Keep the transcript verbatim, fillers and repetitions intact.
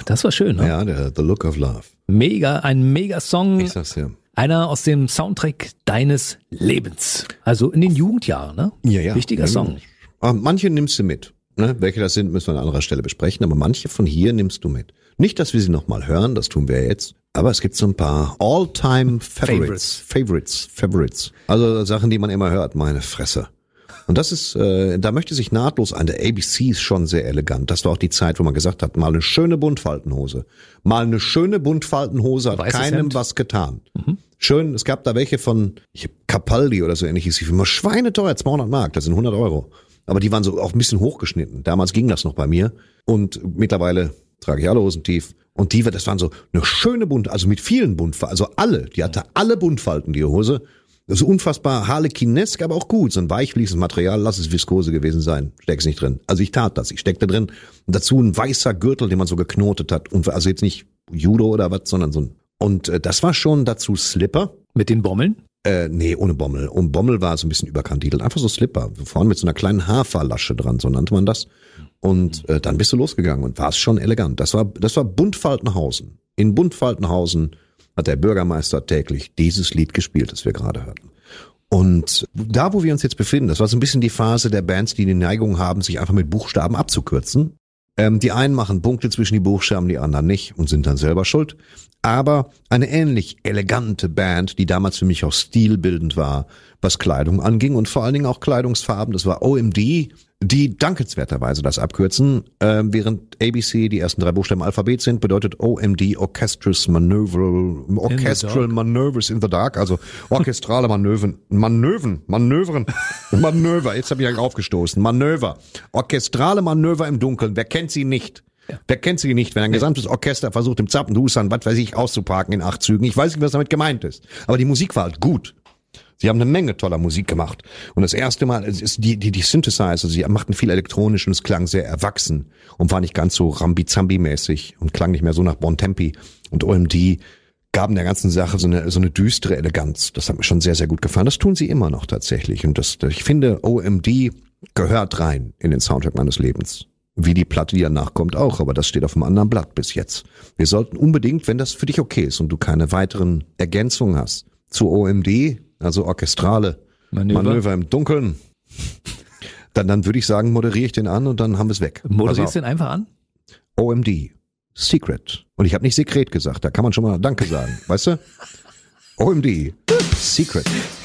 Das war schön, ne? Ja, der The Look of Love. Mega, ein Mega-Song. Ich sag's ja. Einer aus dem Soundtrack deines Lebens. Also in den Jugendjahren, ne? Ja, ja. Wichtiger ja, Song. Aber manche nimmst du mit. Ne? Welche das sind, müssen wir an anderer Stelle besprechen. Aber manche von hier nimmst du mit. Nicht, dass wir sie nochmal hören, das tun wir jetzt. Aber es gibt so ein paar All-Time-Favorites. Favorites. Favorites. Also Sachen, die man immer hört. Meine Fresse. Und das ist, äh, da möchte sich nahtlos ein. Der A B C ist schon sehr elegant. Das war auch die Zeit, wo man gesagt hat, mal eine schöne Buntfaltenhose. Mal eine schöne Buntfaltenhose hat Weißes keinem Hemd. was getan. Mhm. Schön, es gab da welche von ich, Capaldi oder so ähnliches. Die immer schweineteuer, zweihundert Mark, das sind hundert Euro. Aber die waren so auch ein bisschen hochgeschnitten. Damals ging das noch bei mir. Und mittlerweile trage ich alle Hosen tief. Und die, das waren so eine schöne Bunt, also mit vielen Buntfalten, also alle. Die hatte alle Buntfalten, die Hose. Das ist unfassbar harlequinesk, aber auch gut. So ein weichfließendes Material, lass es Viskose gewesen sein. Steck's nicht drin. Also ich tat das. Ich steckte drin. Und dazu ein weißer Gürtel, den man so geknotet hat. Und also jetzt nicht Judo oder was, sondern so ein. Und äh, das war schon dazu Slipper. Mit den Bommeln? Äh, nee, ohne Bommel. Und Bommel war so ein bisschen überkandidelt. Einfach so Slipper. Vorne mit so einer kleinen Haferlasche dran, so nannte man das. Und äh, dann bist du losgegangen und war es schon elegant. Das war, das war Buntfaltenhausen. In Buntfaltenhausen hat der Bürgermeister täglich dieses Lied gespielt, das wir gerade hörten. Und da, wo wir uns jetzt befinden, das war so ein bisschen die Phase der Bands, die die Neigung haben, sich einfach mit Buchstaben abzukürzen. Ähm, die einen machen Punkte zwischen die Buchstaben, die anderen nicht und sind dann selber schuld. Aber eine ähnlich elegante Band, die damals für mich auch stilbildend war, was Kleidung anging und vor allen Dingen auch Kleidungsfarben, das war O M D, die dankenswerterweise das abkürzen, äh, während A B C die ersten drei Buchstaben im Alphabet sind, bedeutet O M D Orchestrous Maneuver, Orchestral Maneuvers in the Dark, also orchestrale Manöven, Manöven, Manövern, Manöver, jetzt habe ich ja aufgestoßen, Manöver, orchestrale Manöver im Dunkeln, wer kennt sie nicht? Ja. Wer kennt sie nicht, wenn ein gesamtes Orchester versucht, im Zappenduster, was weiß ich, auszuparken in acht Zügen? Ich weiß nicht, was damit gemeint ist. Aber die Musik war halt gut. Sie haben eine Menge toller Musik gemacht. Und das erste Mal, es ist die, die, die Synthesizer, sie machten viel elektronisch und es klang sehr erwachsen und war nicht ganz so Rambi-Zambi-mäßig und klang nicht mehr so nach Bontempi. Und O M D gaben der ganzen Sache so eine, so eine düstere Eleganz. Das hat mir schon sehr, sehr gut gefallen. Das tun sie immer noch tatsächlich. Und das, ich finde, O M D gehört rein in den Soundtrack meines Lebens. Wie die Platte, die danach kommt, auch. Aber das steht auf einem anderen Blatt bis jetzt. Wir sollten unbedingt, wenn das für dich okay ist und du keine weiteren Ergänzungen hast, zu O M D, also orchestrale Manöver, Manöver im Dunkeln, dann, dann würde ich sagen, moderiere ich den an und dann haben wir es weg. Moderierst du den einfach an? O M D, Secret. Und ich habe nicht Sekret gesagt, da kann man schon mal Danke sagen, weißt du? O M D, Secret.